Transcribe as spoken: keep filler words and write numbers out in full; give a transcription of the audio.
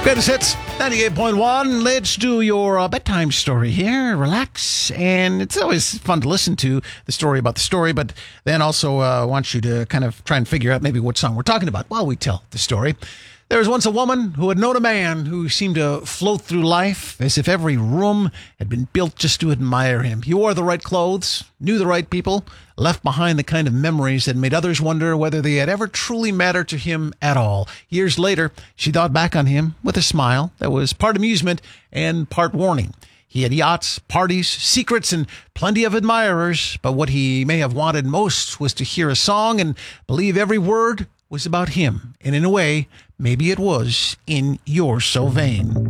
Greatest Hits, ninety-eight point one. Let's do your uh, bedtime story here. Relax. And it's always fun to listen to the story about the story, but then also uh, want you to kind of try and figure out maybe what song we're talking about while we tell the story. There was once a woman who had known a man who seemed to float through life as if every room had been built just to admire him. He wore the right clothes, knew the right people, left behind the kind of memories that made others wonder whether they had ever truly mattered to him at all. Years later, she thought back on him with a smile that was part amusement and part warning. He had yachts, parties, secrets, and plenty of admirers, but what he may have wanted most was to hear a song and believe every word was about him. And in a way, maybe it was in You're So Vain.